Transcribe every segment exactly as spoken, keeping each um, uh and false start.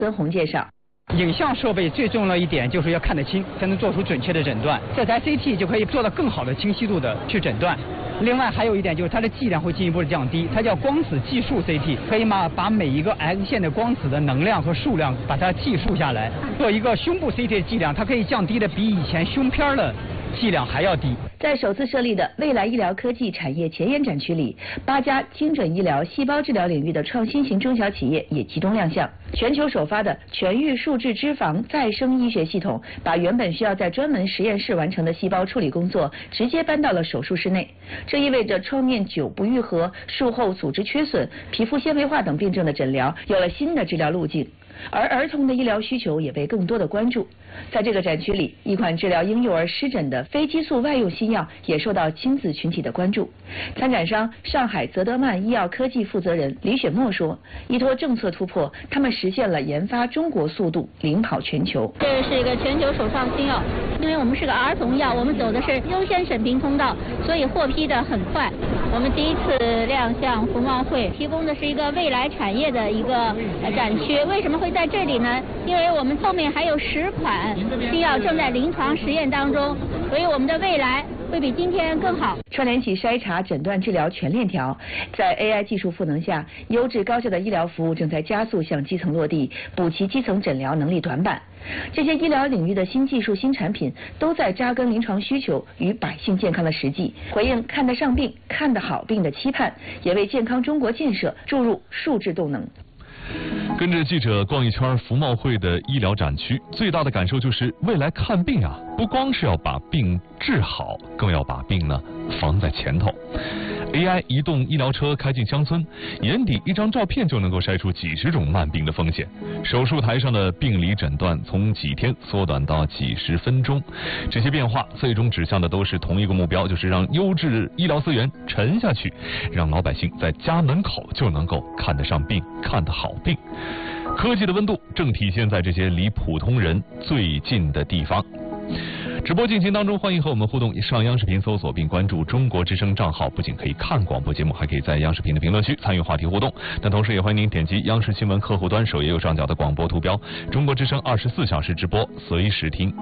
孙红介绍。 影像设备最重要一点就是要看得清，才能做出准确的诊断。这台 C T 就可以做到更好的清晰度的去诊断。另外还有一点就是它的剂量会进一步的降低，它叫光子计数 C T， 可以嘛把每一个 X 线的光子的能量和数量把它计数下来。做一个胸部 C T 的剂量，它可以降低的比以前胸片的剂量还要低。 在首次设立的未来医疗科技产业前沿展区里，八家精准医疗、细胞治疗领域的创新型中小企业也集中亮相。全球首发的全域数字脂肪再生医学系统，把原本需要在专门实验室完成的细胞处理工作，直接搬到了手术室内。这意味着创面久不愈合、术后组织缺损、皮肤纤维化等病症的诊疗有了新的治疗路径。而儿童的医疗需求也被更多的关注。在这个展区里，一款治疗婴幼儿湿疹的非激素外用新药也受到亲子群体的关注。参展商上海泽德曼医药科技负责人李雪墨说，依托政策突破，他们实现了研发中国速度领跑全球。 这是一个全球首创新药，因为我们是个儿童药，我们走的是优先审评通道，所以获批的很快。我们第一次亮相服贸会，提供的是一个未来产业的一个展区。为什么会在这里呢？因为我们后面还有十款新药正在临床实验当中，所以我们的未来会比今天更好。 串联起筛查、诊断、治疗全链条，在 A I 技术赋能下，优质高效的医疗服务正在加速向基层落地，补齐基层诊疗能力短板。这些医疗领域的新技术、新产品，都在扎根临床需求与百姓健康的实际，回应看得上病、看得好病的期盼，也为健康中国建设注入数字动能。 跟着记者逛一圈服贸会的医疗展区，最大的感受就是未来看病啊，不光是要把病治好，更要把病呢防在前头。A I 移动医疗车开进乡村，眼底一张照片就能够筛出几十种慢病的风险。手术台上的病理诊断从几天缩短到几十分钟，这些变化最终指向的都是同一个目标，就是让优质医疗资源沉下去，让老百姓在家门口就能够看得上病、看得好病。科技的温度正体现在这些离普通人最近的地方。直播进行当中，欢迎和我们互动，上央视频搜索并关注中国之声账号，不仅可以看广播节目，还可以在央视频的评论区参与话题互动。但同时也欢迎您点击央视新闻客户端首页右上角的广播图标，中国之声二十四小时直播，随时听。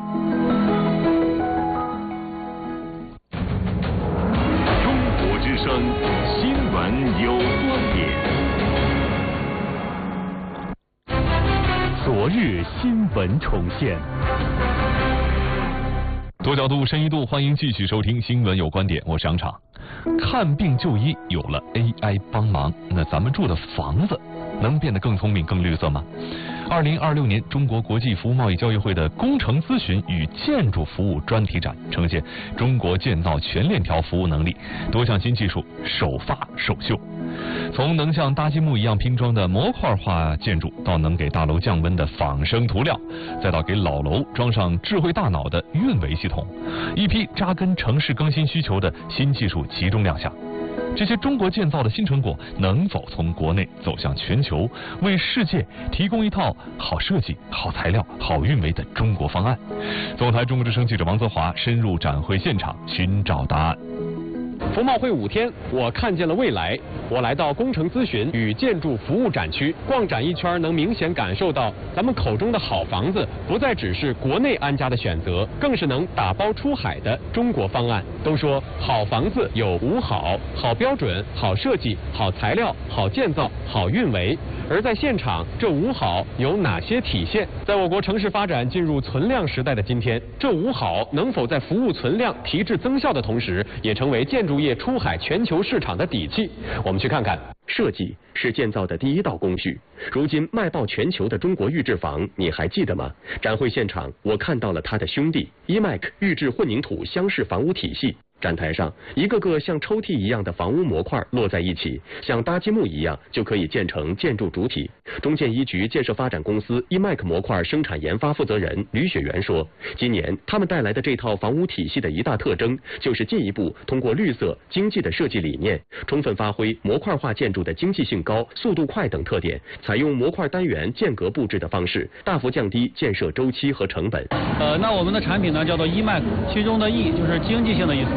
中国之声新闻有观点，昨日新闻重现。 多角度、深一度，欢迎继续收听新闻有观点，我是杨昶。看病就医有了 A I 帮忙，那咱们住的房子能变得更聪明、更绿色吗？二零二六年中国国际服务贸易交易会的工程咨询与建筑服务专题展，呈现中国建造全链条服务能力，多项新技术首发首秀。从能像搭积木一样拼装的模块化建筑，到能给大楼降温的仿生涂料，再到给老楼装上智慧大脑的运维系统，一批扎根城市更新需求的新技术集中亮相。这些中国建造的新成果能否从国内走向全球，为世界提供一套好设计、好材料、好运维的中国方案？总台中国之声记者王泽华深入展会现场寻找答案。 服贸会五天，我看见了未来。我来到工程咨询与建筑服务展区，逛展一圈，能明显感受到咱们口中的好房子，不再只是国内安家的选择，更是能打包出海的中国方案。都说好房子有五好：好标准、好设计、好材料、好建造、好运维。而在现场，这五好有哪些体现？在我国城市发展进入存量时代的今天，这五好能否在服务存量、提质增效的同时，也成为建筑业出海全球市场的底气？我们去看看。设计是建造的第一道工序，如今卖爆全球的中国预制房，你还记得吗？展会现场，我看到了他的兄弟 E M A C 预制混凝土箱式房屋体系。展台上，一个个像抽屉一样的房屋模块摞在一起，像搭积木一样就可以建成建筑主体。中建一局建设发展公司 E M A C 模块生产研发负责人吕雪媛说，今年他们带来的这套房屋体系的一大特征，就是进一步通过绿色、经济的设计理念，充分发挥模块化建筑的经济性高、速度快等特点，采用模块单元间隔布置的方式，大幅降低建设周期和成本。 呃，那我们的产品呢叫做 E M A C， 其中的 E 就是经济性的意思。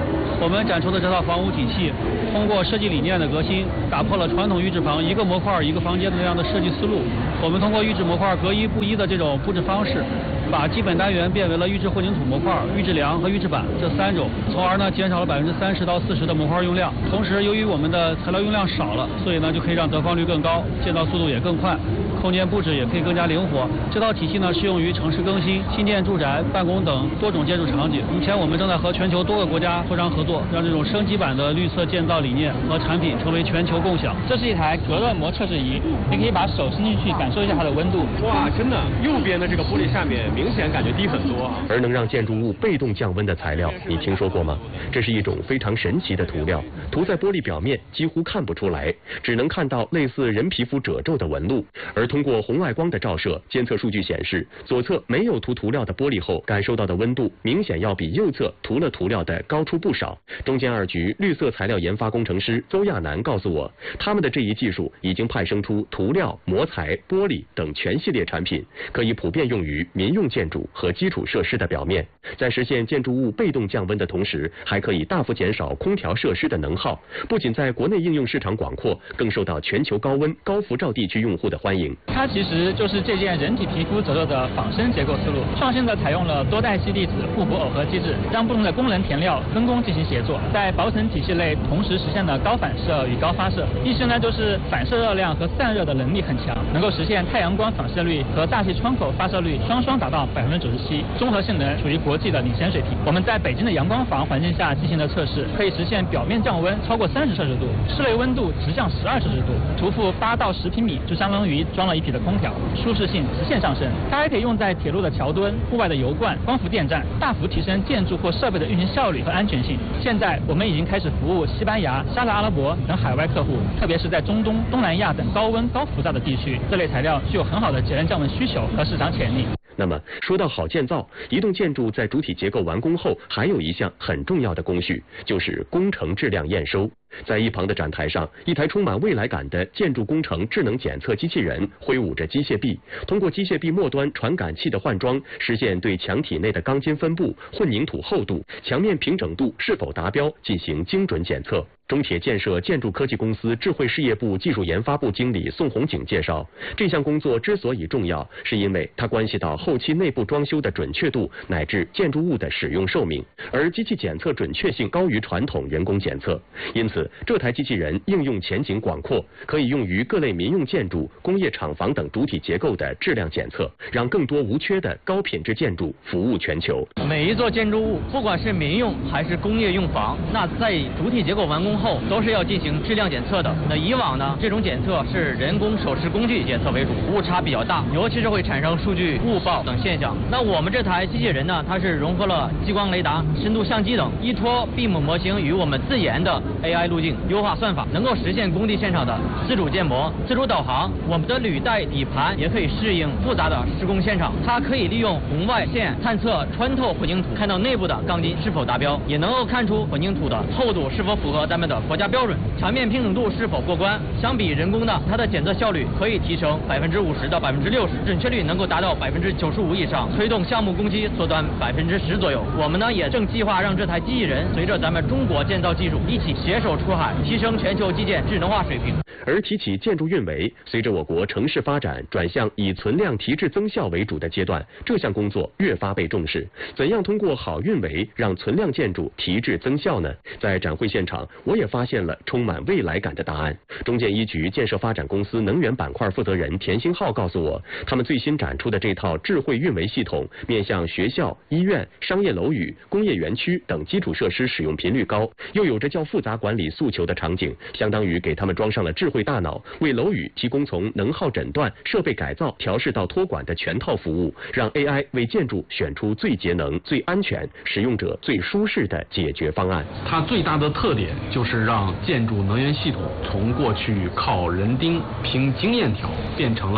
我们展出的这套房屋体系，通过设计理念的革新，打破了传统预制房一个模块一个房间的那样的设计思路。我们通过预制模块隔一不一的这种布置方式，把基本单元变为了预制混凝土模块、预制梁和预制板这三种，从而呢减少了百分之三十到四十的模块用量。同时，由于我们的材料用量少了，所以呢就可以让得房率更高，建造速度也更快，空间布置也可以更加灵活。这套体系呢适用于城市更新、新建住宅、办公等多种建筑场景。目前我们正在和全球多个国家拓张合作，让这种升级版的绿色建造理念和产品成为全球共享。 这是一台隔热膜测试仪，你可以把手伸进去感受一下它的温度。 哇，真的，右边的这个玻璃下面明显感觉低很多。 而能让建筑物被动降温的材料，你听说过吗？这是一种非常神奇的涂料，涂在玻璃表面几乎看不出来，只能看到类似人皮肤褶皱的纹路。而通过红外光的照射，监测数据显示，左侧没有涂涂料的玻璃后感受到的温度，明显要比右侧涂了涂料的高出不少。中建二局绿色材料研发工程师邹亚楠告诉我，他们的这一技术已经派生出涂料、膜材、玻璃等全系列产品，可以普遍用于民用建筑和基础设施的表面。在实现建筑物被动降温的同时，还可以大幅减少空调设施的能耗，不仅在国内应用市场广阔，更受到全球高温、高辐照地区用户的欢迎。 它其实就是借鉴人体皮肤褶皱的仿生结构思路，创新的采用了多代系粒子互补耦合机制，让不同的功能填料分工进行协作，在薄层体系内同时实现了高反射与高发射。意思呢就是反射热量和散热的能力很强，能够实现太阳光反射率和大气窗口发射率双双达到百分之九十七，综合性能处于国际的领先水平。我们在北京的阳光房环境下进行的测试，可以实现表面降温超过三十摄氏度，室内温度直降十二摄氏度，涂覆八到十平米就相当于装了一匹的空调，舒适性直线上升。它还可以用在铁路的桥墩、户外的油罐、光伏电站，大幅提升建筑或设备的运行效率和安全性。现在我们已经开始服务西班牙、沙特阿拉伯等海外客户，特别是在中东、东南亚等高温高辐照的地区，这类材料具有很好的节能降温需求和市场潜力。 那么说到好建造，一栋建筑在主体结构完工后，还有一项很重要的工序，就是工程质量验收。在一旁的展台上，一台充满未来感的建筑工程智能检测机器人挥舞着机械臂，通过机械臂末端传感器的换装，实现对墙体内的钢筋分布、混凝土厚度、墙面平整度是否达标进行精准检测。中铁建设建筑科技公司智慧事业部技术研发部经理宋红景介绍，这项工作之所以重要，是因为它关系到后期内部装修的准确度乃至建筑物的使用寿命，而机器检测准确性高于传统人工检测，因此这台机器人应用前景广阔，可以用于各类民用建筑、工业厂房等主体结构的质量检测，让更多无缺的高品质建筑服务全球。 每一座建筑物，不管是民用还是工业用房，那在主体结构完工后都是要进行质量检测的。那以往呢，这种检测是人工手持工具检测为主，误差比较大，尤其是会产生数据误报等现象。那我们这台机器人呢，它是融合了激光雷达、深度相机等，依托 B I M 模型与我们自研的 A I 路径优化算法，能够实现工地现场的自主建模、自主导航。我们的履带底盘也可以适应复杂的施工现场，它可以利用红外线探测穿透混凝土，看到内部的钢筋是否达标，也能够看出混凝土的厚度是否符合咱们的国家标准，墙面平整度是否过关。相比人工的，它的检测效率可以提升百分之五十到百分之六十，准确率能够达到百分之九十五以上，推动项目工期缩短百分之十左右。我们呢也正计划让这台机器人随着咱们中国建造技术一起携手出海，提升全球基建智能化水平。 而提起建筑运维，随着我国城市发展转向以存量提质增效为主的阶段，这项工作越发被重视。怎样通过好运维让存量建筑提质增效呢？在展会现场，我也发现了充满未来感的答案。中建一局建设发展公司能源板块负责人田兴浩告诉我，他们最新展出的这套智慧运维系统，面向学校、医院、商业楼宇、工业园区等基础设施使用频率高，又有着较复杂管理诉求的场景，相当于给他们装上了智慧大脑，为楼宇提供从能耗诊断、设备改造、调试到托管的全套服务，让 A I 为建筑选出最节能、最安全、使用者最舒适的解决方案。 它最大的特点就是让建筑能源系统从过去靠人盯、凭经验条，变成了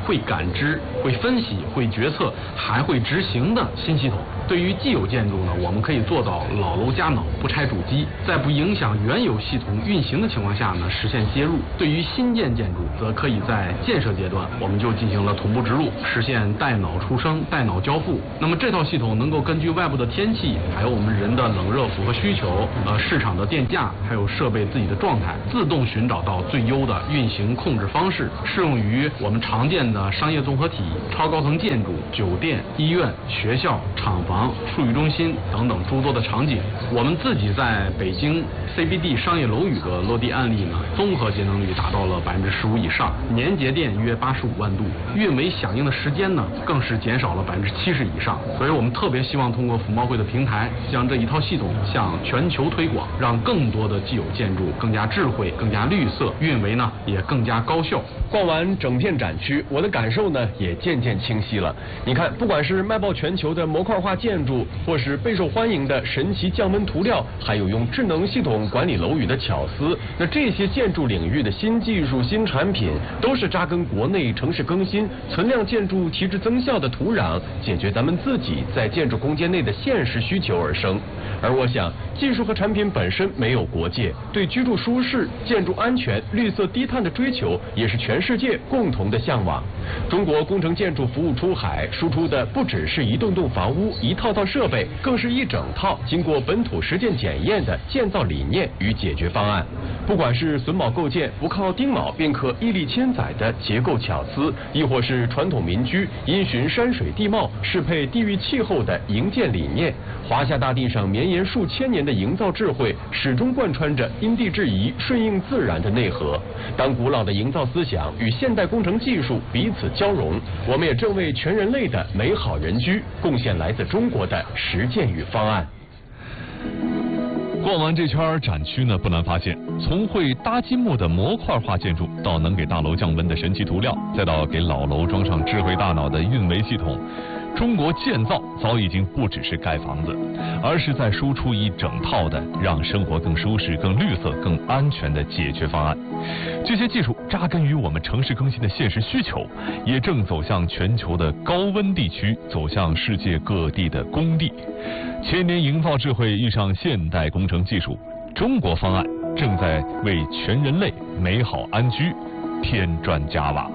会感知、会分析、会决策，还会执行的新系统。对于既有建筑呢，我们可以做到老楼加脑，不拆主机，在不影响原有系统运行的情况下呢，实现接入。对于新建建筑，则可以在建设阶段，我们就进行了同步植入，实现带脑出生、带脑交付。那么这套系统能够根据外部的天气，还有我们人的冷热符合需求，呃，市场的电价，还有设备自己的状态，自动寻找到最优的运行控制方式，适用于我们常见的商业综合体、超高层建筑、酒店、医院、学校、厂房、数据中心等等诸多的场景。我们自己在北京 C B D 商业楼宇的落地案例呢，综合节能率达到了百分之十五以上，年节电约八十五万度，运维响应的时间呢，更是减少了百分之七十以上。所以我们特别希望通过服贸会的平台，将这一套系统向全球推广，让更多的既有建筑更加智慧、更加绿色，运维呢也更加高效。 逛完整片展区，我的感受呢也渐渐清晰了。你看，不管是卖爆全球的模块化建筑，或是备受欢迎的神奇降温涂料，还有用智能系统管理楼宇的巧思，那这些建筑领域的新技术、新产品，都是扎根国内城市更新、存量建筑提质增效的土壤，解决咱们自己在建筑空间内的现实需求而生。而我想，技术和产品本身没有国界，对居住舒适、建筑安全、绿色低碳的追求，也是全世界共同的向往。中国工程建筑服务出海，输出的不只是一栋栋房屋、一套套设备，更是一整套经过本土实践检验的建造理念与解决方案。不管是榫卯构建不靠钉铆便可屹立千载的结构巧思，亦或是传统民居因循山水地貌适配地域气候的营建理念，华夏大地上绵延数千年的营造智慧，始终贯穿着因地制宜、顺应自然的内核。当古老的营造思想与现代工程技术彼此交融，我们也正为全人类的美好人居贡献来自中国的实践与方案。 逛完这圈展区呢，不难发现，从会搭积木的模块化建筑，到能给大楼降温的神奇涂料，再到给老楼装上智慧大脑的运维系统，中国建造早已经不只是盖房子，而是在输出一整套的让生活更舒适、更绿色、更安全的解决方案。这些技术扎根于我们城市更新的现实需求，也正走向全球的高温地区，走向世界各地的工地。千年营造智慧遇上现代工程技术，中国方案正在为全人类美好安居添砖加瓦。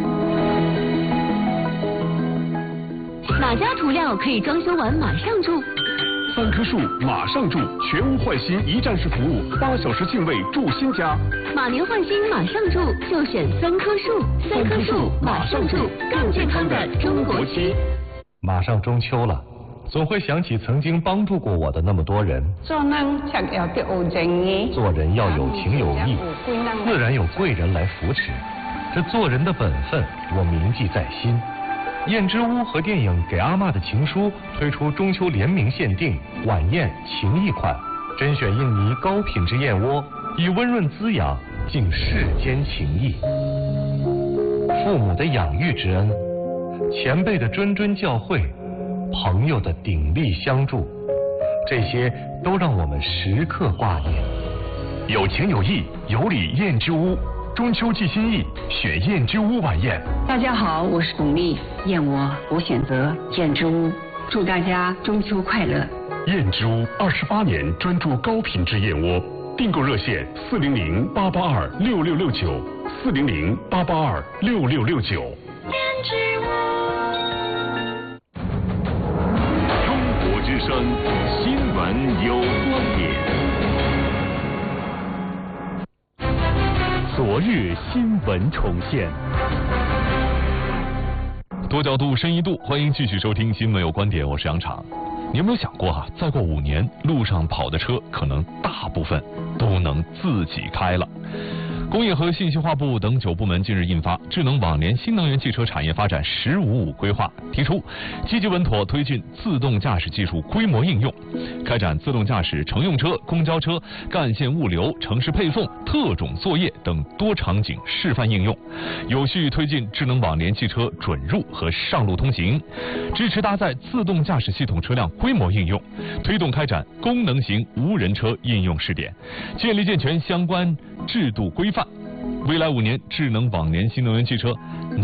哪家涂料可以装修完马上住？ 三棵树马上住，全屋换新一站式服务，八小时净位住新家。 马年换新马上住，就选三棵树。三棵树马上住，更健康的中国区。 马上中秋了，总会想起曾经帮助过我的那么多人。 做人要有德正， 做人要有情有义，自然有贵人来扶持。这做人的本分，我铭记在心。燕之屋和电影《给阿嬷的情书》推出中秋联名限定晚宴情谊款，甄选印尼高品质燕窝，以温润滋养敬世间情谊。父母的养育之恩，前辈的谆谆教诲，朋友的鼎力相助，这些都让我们时刻挂念。 有情有义，有礼燕之屋。中秋寄心意，选燕之屋晚宴。 大家好，我是巩俐，燕窝我选择燕之屋，祝大家中秋快乐。 燕之屋二十八年专注高品质燕窝，订购热线四零零八八二六六六九四零零八八二六六六九。 燕之屋。 中国之声新闻有观点。昨日新闻重现， 多角度、深一度，欢迎继续收听《新闻有观点》，我是杨昶。你有没有想过哈、啊，再过五年，路上跑的车可能大部分都能自己开了？工业和信息化部等九部门近日印发《智能网联新能源汽车产业发展“十五五”规划》，提出积极稳妥推进自动驾驶技术规模应用，开展自动驾驶乘用车、公交车、干线物流、城市配送、特种作业等多场景示范应用，有序推进智能网联汽车准入和上路通行，支持搭载自动驾驶系统车辆规模应用，推动开展功能型无人车应用试点，建立健全相关制度规范。未来五年，智能网联新能源汽车能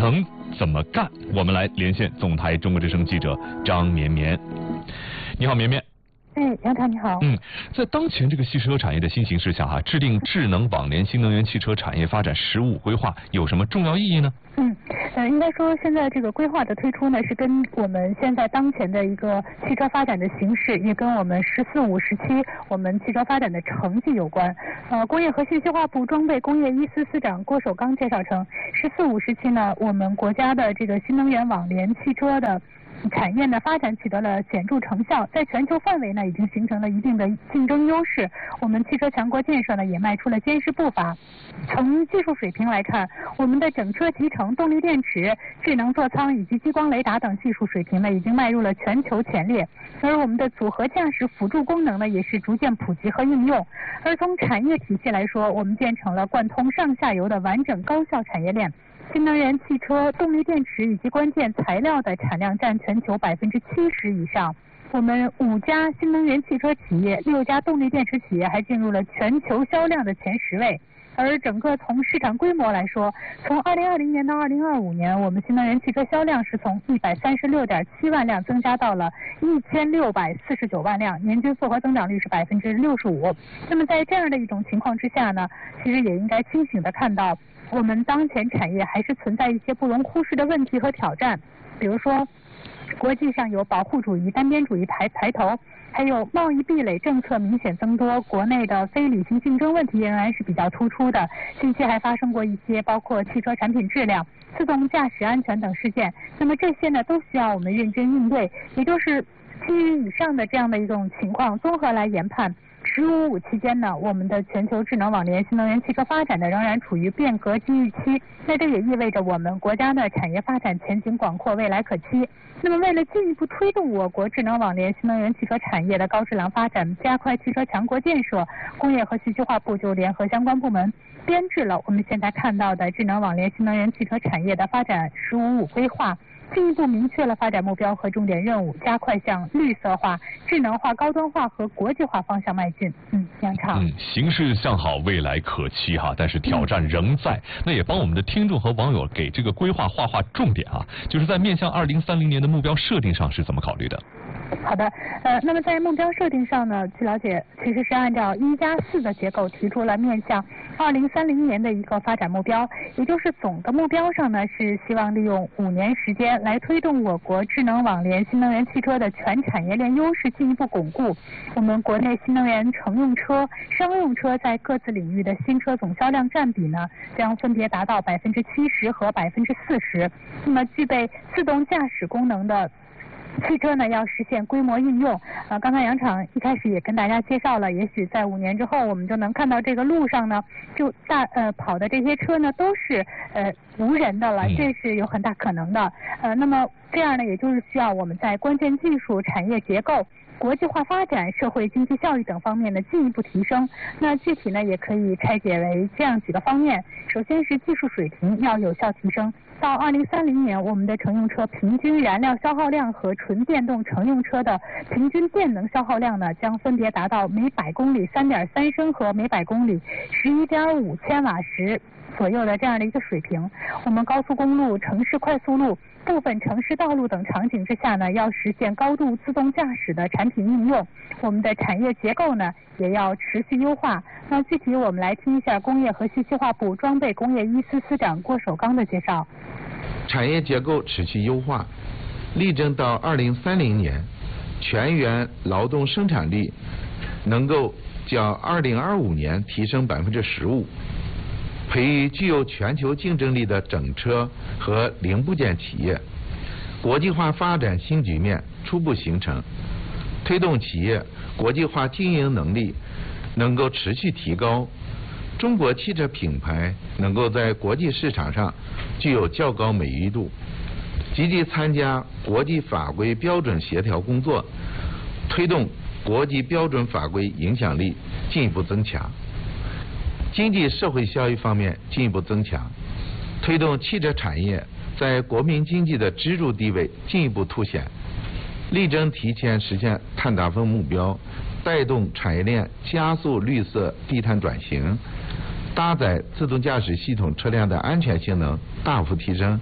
怎么干？我们来连线总台中国之声记者张绵绵。你好，绵绵。 哎，杨涛你好。 嗯，在当前这个汽车产业的新形势下，哈，制定智能网联新能源汽车产业发展“十五”规划有什么重要意义呢？ 嗯，呃，应该说现在这个规划的推出呢，是跟我们现在当前的一个汽车发展的形势，也跟我们“十四五”时期我们汽车发展的成绩有关。呃，工业和信息化部装备工业一司司长郭守刚介绍称，“十四五”时期呢，我们国家的这个新能源网联汽车的产业的发展取得了显著成效，在全球范围呢已经形成了一定的竞争优势。我们汽车强国建设呢也迈出了坚实步伐。从技术水平来看，我们的整车集成、动力电池、智能座舱以及激光雷达等技术水平呢已经迈入了全球前列。而我们的组合驾驶辅助功能呢也是逐渐普及和应用。而从产业体系来说，我们建成了贯通上下游的完整高效产业链。新能源汽车、动力电池以及关键材料的产量占全球百分之七十以上。我们五家新能源汽车企业、六家动力电池企业还进入了全球销量的前十位。而整个从市场规模来说，从二零二零年到二零二五年，我们新能源汽车销量是从一百三十六点七万辆增加到了一千六百四十九万辆，年均复合增长率是百分之六十五。那么在这样的一种情况之下呢，其实也应该清醒地看到，我们当前产业还是存在一些不容忽视的问题和挑战，比如说国际上有保护主义、单边主义抬抬头，还有贸易壁垒政策明显增多，国内的非理性竞争问题仍然是比较突出的。近期还发生过一些包括汽车产品质量、自动驾驶安全等事件，那么这些呢都需要我们认真应对，也就是基于以上的这样的一种情况，综合来研判。十五五期间呢，我们的全球智能网联新能源汽车发展呢仍然处于变革机遇期，那这也意味着我们国家的产业发展前景广阔，未来可期。那么为了进一步推动我国智能网联新能源汽车产业的高质量发展，加快汽车强国建设，工业和信息化部就联合相关部门编制了我们现在看到的智能网联新能源汽车产业的发展“十五五”规划，进一步明确了发展目标和重点任务，加快向绿色化、智能化、高端化和国际化方向迈进。嗯，杨畅。 嗯，形势向好，未来可期哈，但是挑战仍在。嗯、那也帮我们的听众和网友给这个规划画画重点啊，就是在面向二零三零年的目标设定上是怎么考虑的？ 好的，呃，那么在目标设定上呢，据了解，其实是按照一加四的结构提出了面向二零三零年的一个发展目标，也就是总的目标上呢，是希望利用五年时间来推动我国智能网联新能源汽车的全产业链优势进一步巩固。我们国内新能源乘用车、商用车在各自领域的新车总销量占比呢，将分别达到百分之七十和百分之四十。那么具备自动驾驶功能的汽车呢要实现规模应用，呃，刚才杨厂一开始也跟大家介绍了，也许在五年之后，我们就能看到这个路上呢，就大呃跑的这些车呢都是呃无人的了，这是有很大可能的。呃，那么这样呢，也就是需要我们在关键技术、产业结构、国际化发展、社会经济效益等方面呢进一步提升。那具体呢也可以拆解为这样几个方面，首先是技术水平要有效提升。到二零三零年，我们的乘用车平均燃料消耗量和纯电动乘用车的平均电能消耗量呢，将分别达到每百公里三点三升和每百公里十一点五千瓦时左右的这样的一个水平。我们高速公路、城市快速路、部分城市道路等场景之下呢，要实现高度自动驾驶的产品应用。我们的产业结构呢，也要持续优化。那具体我们来听一下工业和信息化部装备工业一司司长郭守刚的介绍。 产业结构持续优化，力争到二零三零年，全员劳动生产力能够较二零二五年提升百分之十五，培育具有全球竞争力的整车和零部件企业，国际化发展新局面初步形成，推动企业国际化经营能力能够持续提高，中国汽车品牌能够在国际市场上具有较高美誉度，积极参加国际法规标准协调工作，推动国际标准法规影响力进一步增强，经济社会效益方面进一步增强，推动汽车产业在国民经济的支柱地位进一步凸显，力争提前实现碳达峰目标，带动产业链加速绿色低碳转型，搭载自动驾驶系统车辆的安全性能大幅提升，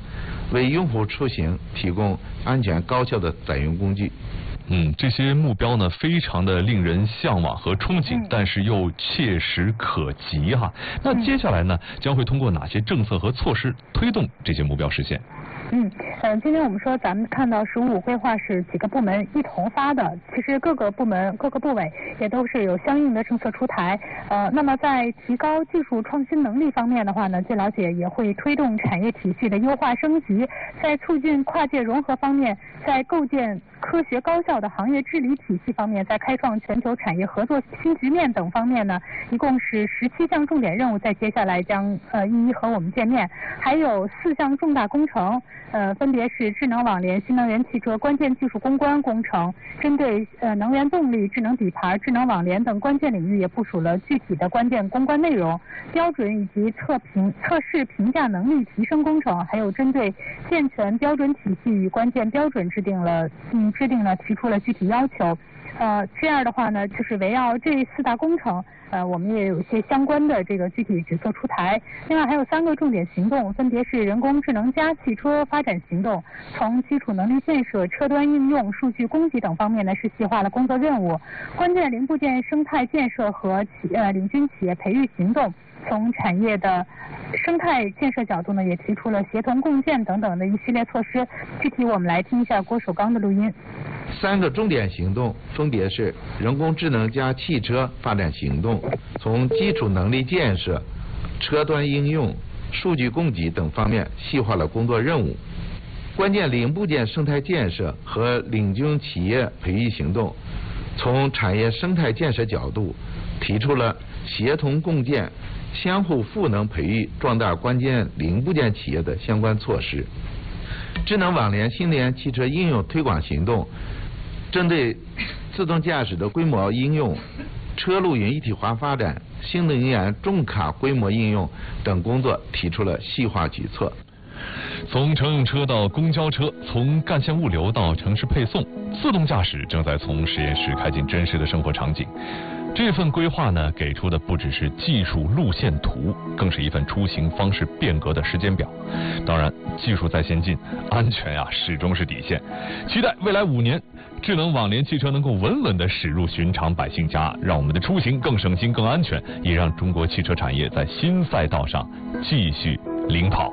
为用户出行提供安全高效的载运工具。 嗯，这些目标呢，非常的令人向往和憧憬，嗯、但是又切实可及哈。那接下来呢，嗯、将会通过哪些政策和措施推动这些目标实现？ 嗯，呃，今天我们说咱们看到“十五”规划是几个部门一同发的，其实各个部门、各个部委也都是有相应的政策出台。呃，那么在提高技术创新能力方面的话呢，据了解也会推动产业体系的优化升级，在促进跨界融合方面，在构建科学高效的行业治理体系方面，在开创全球产业合作新局面等方面呢，一共是十七项重点任务，在接下来将呃一一和我们见面，还有四项重大工程。呃，分别是智能网联、新能源汽车关键技术攻关工程，针对呃能源动力、智能底盘、智能网联等关键领域也部署了具体的关键攻关内容、标准以及测评、测试评价能力提升工程，还有针对健全标准体系与关键标准制定了嗯制定了提出了具体要求。呃，这样的话呢，就是围绕这四大工程，呃，我们也有一些相关的这个具体举措出台。另外还有三个重点行动，分别是人工智能加汽车发展行动，从基础能力建设、车端应用、数据供给等方面呢是细化了工作任务。关键零部件生态建设和企呃领军企业培育行动，从产业的生态建设角度呢，也提出了协同共建等等的一系列措施。具体我们来听一下郭守刚的录音。 三个重点行动分别是人工智能加汽车发展行动，从基础能力建设、车端应用、数据供给等方面细化了工作任务；关键零部件生态建设和领军企业培育行动，从产业生态建设角度提出了协同共建、相互赋能培育壮大关键零部件企业的相关措施；智能网联新能源汽车应用推广行动，针对自动驾驶的规模应用、车路云一体化发展、新能源重卡规模应用等工作提出了细化举措。 从乘用车到公交车，从干线物流到城市配送，自动驾驶正在从实验室开进真实的生活场景。这份规划呢，给出的不只是技术路线图，更是一份出行方式变革的时间表。当然，技术再先进，安全呀、啊、始终是底线。期待未来五年，智能网联汽车能够稳稳地驶入寻常百姓家，让我们的出行更省心、更安全，也让中国汽车产业在新赛道上继续领跑。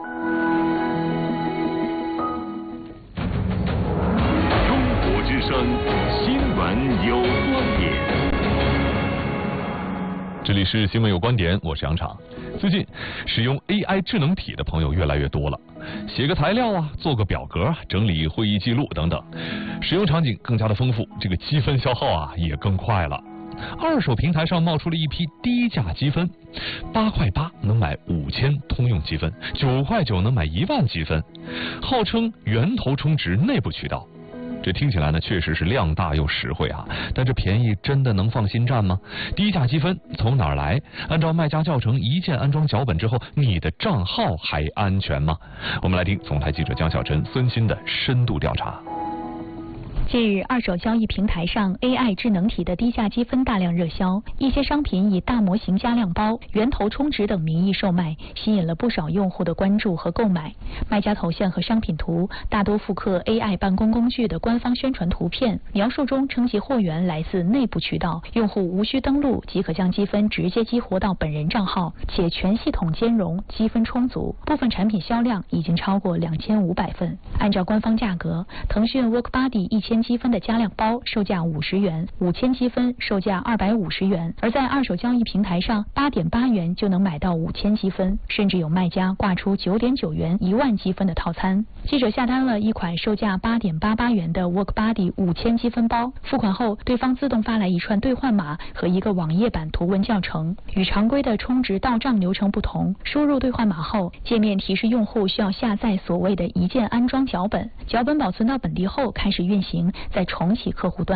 中国之声新闻有观点。 这里是新闻有观点，我是杨昶。最近使用 A I 智能体的朋友越来越多了，写个材料啊，做个表格啊，整理会议记录等等，使用场景更加的丰富，这个积分消耗啊也更快了。二手平台上冒出了一批低价积分，八块八能买五千通用积分，九块九能买一万积分，号称源头充值内部渠道。这听起来呢，确实是量大又实惠啊，但这便宜真的能放心占吗？低价积分从哪儿来？按照卖家教程一键安装脚本之后，你的账号还安全吗？我们来听总台记者江小晨、孙鑫的深度调查。 近日，二手交易平台上 A I 智能体的低价积分大量热销，一些商品以大模型加量包、源头充值等名义售卖，吸引了不少用户的关注和购买。卖家头像和商品图大多复刻 A I 办公工具的官方宣传图片，描述中称其货源来自内部渠道，用户无需登录即可将积分直接激活到本人账号，且全系统兼容，积分充足。部分产品销量已经超过两千五百份。按照官方价格，腾讯 WorkBuddy 一千积分的加量包售价五十元，五千积分售价二百五十元，而在二手交易平台上，八点八元就能买到五千积分，甚至有卖家挂出九点九元一万积分的套餐。记者下单了一款售价八点八八元的 WorkBuddy 五千积分包，付款后，对方自动发来一串兑换码和一个网页版图文教程。与常规的充值到账流程不同，输入兑换码后，界面提示用户需要下载所谓的一键安装脚本，脚本保存到本地后开始运行，再重启客户端。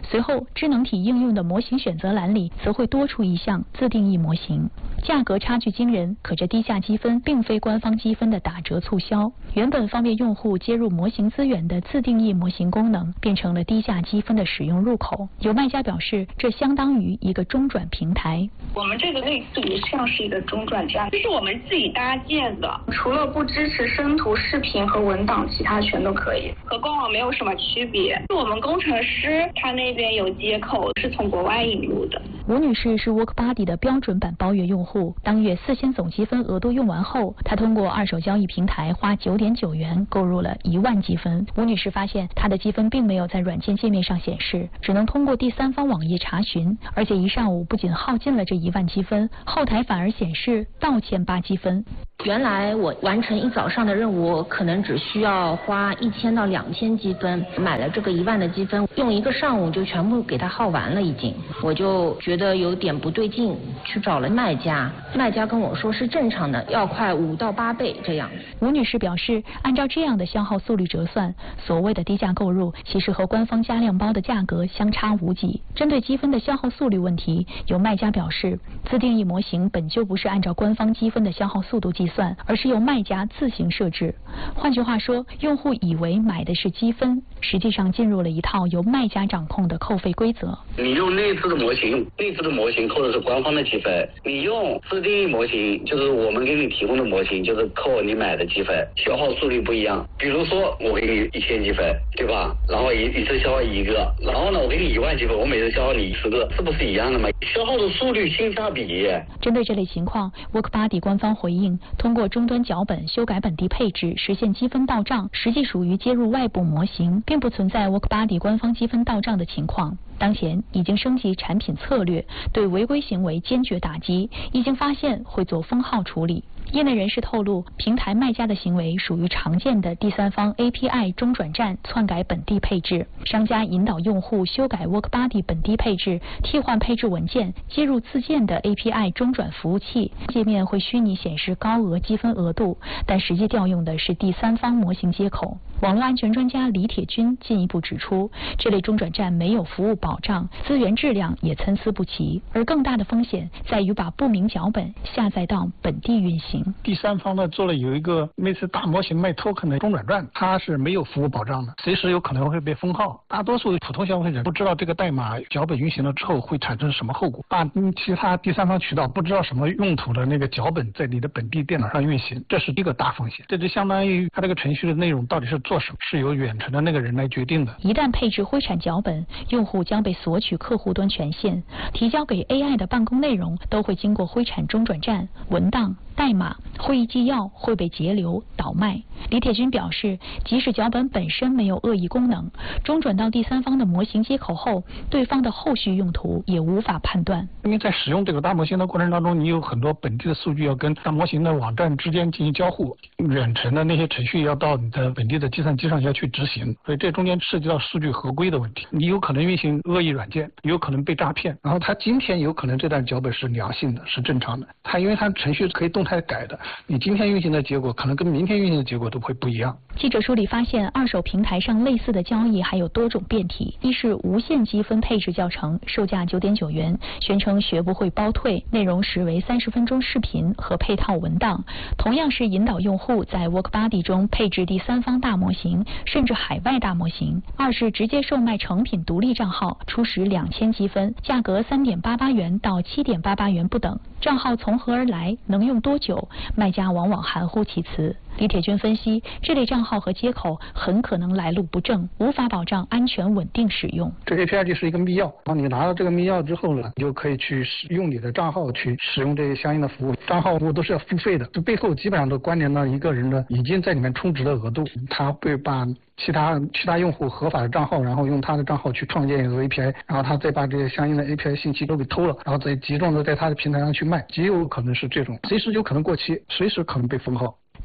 随后，智能体应用的模型选择栏里则会多出一项自定义模型，价格差距惊人。可这低价积分并非官方积分的打折促销，原本方便用户接入模型资源的自定义模型功能，变成了低价积分的使用入口。有卖家表示，这相当于一个中转平台。 我们这个类似于像是一个中转站，这是我们自己搭建的，除了不支持声图、视频和文档，其他全都可以，和官网没有什么区别。我们工程师他那边有接口，是从国外引入的。 吴女士是 WorkBuddy 的标准版包月用户，当月四千总积分额度用完后，她通过二手交易平台花九点九元购入了一万积分。吴女士发现她的积分并没有在软件界面上显示，只能通过第三方网页查询，而且一上午不仅耗尽了这一万积分，后台反而显示倒欠八积分。 原来我完成一早上的任务，可能只需要花一千到两千积分，买了这个一万的积分，用一个上午就全部给它耗完了已经。我就觉得有点不对劲，去找了卖家，卖家跟我说是正常的，要快五到八倍这样。 吴女士表示，按照这样的消耗速率折算，所谓的低价购入，其实和官方加量包的价格相差无几。针对积分的消耗速率问题，有卖家表示，自定义模型本就不是按照官方积分的消耗速度计算，而是由卖家自行设置。换句话说，用户以为买的是积分，实际上进入了一套由卖家掌控的扣费规则。 你用内置的模型，内置的模型扣的是官方的积分；你用自定义模型，就是我们给你提供的模型，就是扣你买的积分，消耗速率不一样。比如说，我给你一千积分，对吧？然后一一次消耗一个，然后呢，我给你一万积分，我每次消耗你十个，这不是一样的吗？消耗的速率性价比。 针对这类情况 ，WorkBuddy 官方回应，通过终端脚本修改本地配置，实现积分到账，实际属于接入外部模型，并不存在 WorkBuddy 官方积分到账的情况。当前已经升级产品策略，对违规行为坚决打击，一经发现会做封号处理。业内人士透露，平台卖家的行为属于常见的第三方 A P I 中转站篡改本地配置，商家引导用户修改 WorkBuddy 本地配置，替换配置文件，接入自建的 A P I 中转服务器，界面会虚拟显示高额积分额度，但实际调用的是第三方模型接口。网络安全专家李铁军进一步指出，这类中转站没有服务保障，资源质量也参差不齐，而更大的风险在于把不明脚本下载到本地运行。 第三方呢做了有一个类似大模型卖 token 的中转站，它是没有服务保障的，随时有可能会被封号。大多数普通消费者不知道这个代码脚本运行了之后会产生什么后果，把其他第三方渠道不知道什么用途的那个脚本在你的本地电脑上运行，这是一个大风险。这就相当于它这个程序的内容到底是做什么，是由远程的那个人来决定的。 一旦配置灰产脚本，用户将被索取客户端权限，提交给 A I 的办公内容都会经过灰产中转站，文档、代码、会议纪要会被截流倒卖。李铁军表示，即使脚本本身没有恶意功能，中转到第三方的模型接口后，对方的后续用途也无法判断。 因为在使用这个大模型的过程当中，你有很多本地的数据要跟大模型的网站之间进行交互，远程的那些程序要到你的本地的计算机上要去执行，所以这中间涉及到数据合规的问题。你有可能运行恶意软件，有可能被诈骗，然后它今天有可能这段脚本是良性的，是正常的，它因为它程序可以动态改的，你今天运行的结果可能跟明天运行的结果都会不一样。 记者梳理发现，二手平台上类似的交易还有多种变体，一是无限积分配置教程，售价九点九元，宣称学不会包退，内容实为三十分钟视频和配套文档。同样是引导用户在 WorkBuddy 中配置第三方大模型，甚至海外大模型。二是直接售卖成品独立账号，初始两千积分，价格三点八八元到七点八八元不等。账号从何而来，能用多久，卖家往往含糊其辞。李铁军分析，这类账号和接口很可能来路不正，无法保障安全稳定使用。 这 A P I 就是一个密钥，当你拿到这个密钥之后呢，你就可以去使用你的账号去使用这些相应的服务。账号服务都是要付费的，这背后基本上都关联到一个人的已经在里面充值的额度，他会把其他其他用户合法的账号，然后用他的账号去创建一个 A P I， 然后他再把这些相应的 A P I 信息都给偷了，然后再集中的在他的平台上去卖，极有可能是这种，随时有可能过期，随时可能被封号。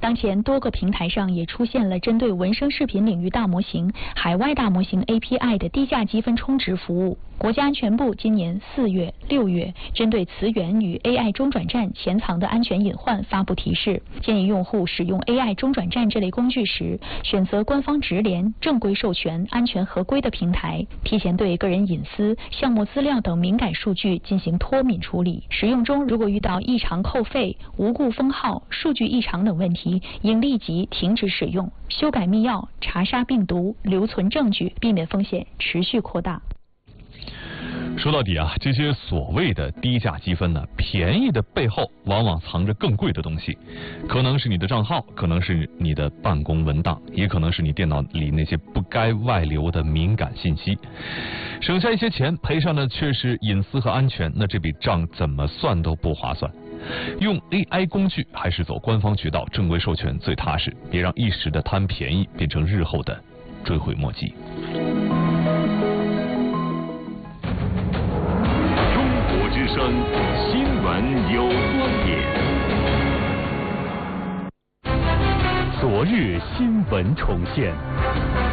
当前多个平台上也出现了针对文生视频领域大模型、海外大模型 A P I 的低价积分充值服务。国家安全部今年四月、六月针对词源与 A I 中转站潜藏的安全隐患发布提示，建议用户使用 A I 中转站这类工具时，选择官方直联、正规授权、安全合规的平台，提前对个人隐私、项目资料等敏感数据进行脱敏处理。使用中如果遇到异常扣费、无故封号、数据异常等问题，应立即停止使用，修改密钥、查杀病毒、留存证据，避免风险持续扩大。 说到底啊，这些所谓的低价积分呢，便宜的背后往往藏着更贵的东西，可能是你的账号，可能是你的办公文档，也可能是你电脑里那些不该外流的敏感信息。省下一些钱，赔上的却是隐私和安全，那这笔账怎么算都不划算。用 A I 工具还是走官方渠道、正规授权最踏实，别让一时的贪便宜变成日后的追悔莫及。 之声新闻有观点，昨日新闻重现。